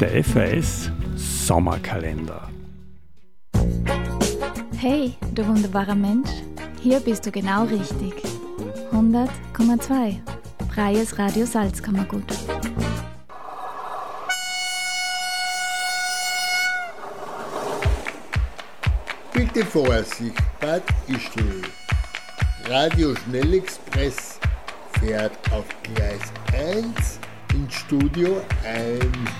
Der FAS Sommerkalender. Hey, du wunderbarer Mensch, hier bist du genau richtig. 100,2 Freies Radio Salzkammergut. Bitte Vorsicht, Bad Ischl. Radio Schnellexpress fährt auf Gleis 1 ins Studio ein.